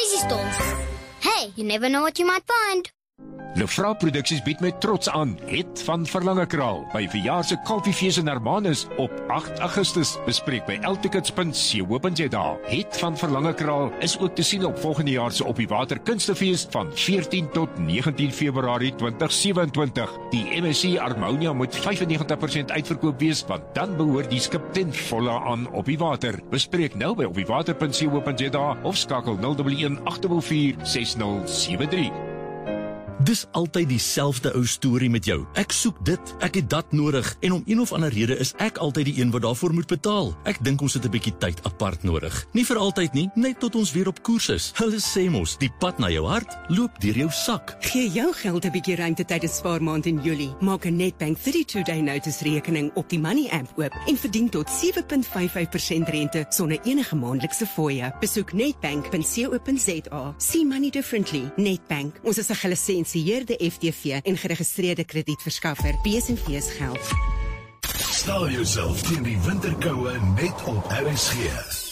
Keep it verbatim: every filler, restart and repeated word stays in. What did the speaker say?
crazy stores. Hey, you never know what you might find. Lefra Produksies bied met trots aan Het van Verlangekraal by verjaar se Kalfiefees in Hermanus op agt Augustus. Bespreek by l tickets punt co punt za. Het van Verlangekraal is ook te sien op volgende jaar se Op die Water Kunstefees van veertien tot negentien Februarie twintig sewentwintig. Die M S C Harmonia moet vyf en negentig persent uitverkoop wees, want dan behoort die skip ten volle aan Op die Water. Bespreek nou by op die water punt co punt za of skakel nul een een agt vier vier ses nul sewe drie. Dis altyd dieselfde ou storie met jou. Ek soek dit, ek het dat nodig en om een of ander rede is ek altyd die een wat daarvoor moet betaal. Ek dink ons het 'n bietjie tyd apart nodig. Nie vir altyd nie, net tot ons weer op koers is. Hulle sê mos, die pad na jou hart loop deur jou sak. Gee jou geld 'n bietjie ruimte tydens spaarmaand in Julie. Maak 'n Nedbank thirty-two day notice rekening op die Money app oop en verdien tot sewe punt vyf vyf persent rente sonder enige maandelikse fooie. Besoek nedbank punt co punt za. See money differently. Nedbank. Ons is 'n gelisensieerde F T V en geregistreerde kredietverskaffer. B S en V's geld. Stel jouself teen die winterkoue net op R S G.